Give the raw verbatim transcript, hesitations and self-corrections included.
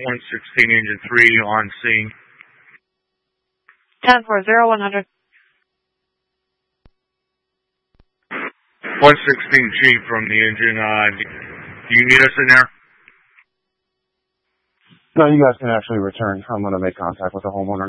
one sixteen engine three on scene. ten four zero, one hundred. one sixteen Chief from the engine. Uh, do you need us in there? No, you guys can actually return. I'm going to make contact with the homeowner.